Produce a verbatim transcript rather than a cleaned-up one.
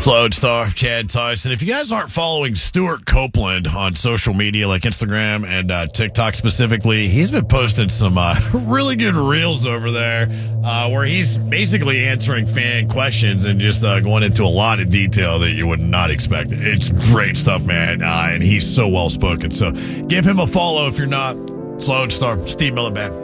Lodestar, Chad Tyson. If you guys aren't following Stuart Copeland on social media like Instagram and uh, TikTok specifically, he's been posting some uh, really good reels over there uh, where he's basically answering fan questions and just uh, going into a lot of detail that you would not expect. It's great stuff, man, uh, and he's so well spoken. So give him a follow if you're not. It's Lodestar, Steve Miller Band.